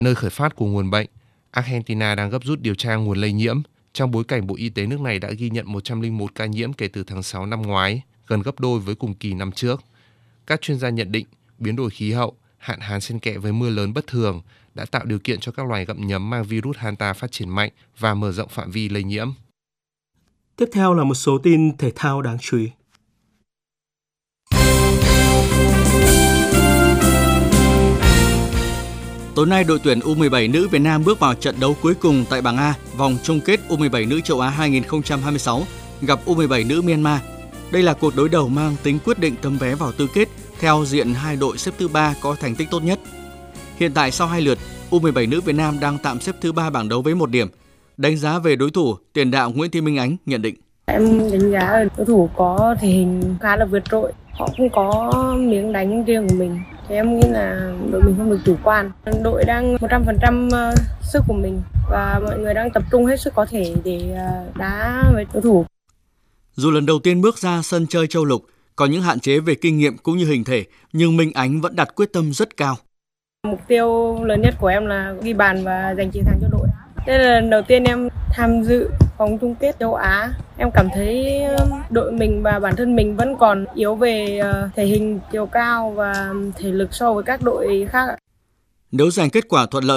Nơi khởi phát của nguồn bệnh, Argentina đang gấp rút điều tra nguồn lây nhiễm, trong bối cảnh Bộ Y tế nước này đã ghi nhận 101 ca nhiễm kể từ tháng 6 năm ngoái, gần gấp đôi với cùng kỳ năm trước. Các chuyên gia nhận định, biến đổi khí hậu, hạn hán xen kẽ với mưa lớn bất thường đã tạo điều kiện cho các loài gặm nhấm mang virus Hanta phát triển mạnh và mở rộng phạm vi lây nhiễm. Tiếp theo là một số tin thể thao đáng chú ý. Tối nay, đội tuyển U17 nữ Việt Nam bước vào trận đấu cuối cùng tại bảng A, vòng chung kết U17 nữ châu Á 2026 gặp U17 nữ Myanmar. Đây là cuộc đối đầu mang tính quyết định tấm vé vào tứ kết theo diện hai đội xếp thứ 3 có thành tích tốt nhất. Hiện tại sau 2 lượt, U17 nữ Việt Nam đang tạm xếp thứ 3 bảng đấu với 1 điểm. Đánh giá về đối thủ, tiền đạo Nguyễn Thị Minh Ánh nhận định. Em đánh giá đối thủ có thể hình khá là vượt trội, họ cũng có miếng đánh riêng của mình. Thì em nghĩ là đội mình không được chủ quan. Đội đang 100% sức của mình và mọi người đang tập trung hết sức có thể để đá với đối thủ. Dù lần đầu tiên bước ra sân chơi châu lục, có những hạn chế về kinh nghiệm cũng như hình thể, nhưng Minh Ánh vẫn đặt quyết tâm rất cao. Mục tiêu lớn nhất của em là ghi bàn và giành chiến thắng cho đội. Đây là lần đầu tiên em tham dự vòng chung kết châu Á. Em cảm thấy đội mình và bản thân mình vẫn còn yếu về thể hình, chiều cao và thể lực so với các đội khác. Nếu giành kết quả thuận lợi